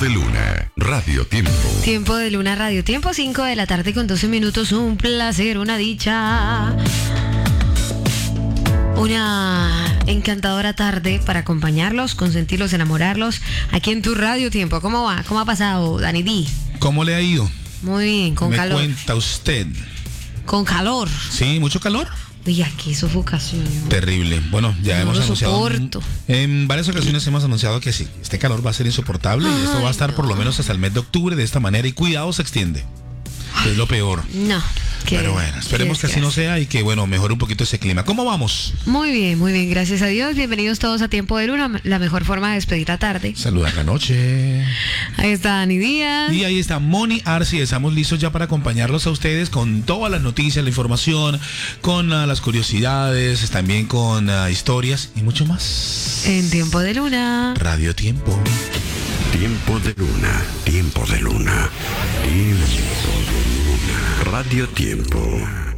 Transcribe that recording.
de Luna, Radio Tiempo. Tiempo de Luna, Radio Tiempo, 5 de la tarde con 12 minutos. Un placer, una dicha. Una encantadora tarde para acompañarlos, consentirlos, enamorarlos. Aquí en tu Radio Tiempo. ¿Cómo va? ¿Cómo ha pasado, Dani D? ¿Cómo le ha ido? Muy bien, con calor. ¿Me cuenta usted? Con calor. Sí, mucho calor. Uy, aquí sofocación. Terrible. Bueno, ya No hemos lo anunciado. soporto. En varias ocasiones hemos anunciado que sí, este calor va a ser insoportable y esto va a estar por lo menos hasta el mes de octubre de esta manera y cuidado se extiende. Es lo peor. No. Pero bueno, esperemos que así no sea y que, bueno, mejore un poquito ese clima. ¿Cómo vamos? Muy bien, gracias a Dios. Bienvenidos todos a Tiempo de Luna, la mejor forma de despedir la tarde. Saludar la noche. Ahí está Dani Díaz. Y ahí está Moni Arci. Estamos listos ya para acompañarlos a ustedes con todas las noticias, la información, con las curiosidades, también con historias y mucho más. En Tiempo de Luna. Radio Tiempo. Tiempo de Luna, Tiempo de Luna, Tiempo de Luna, Radio Tiempo.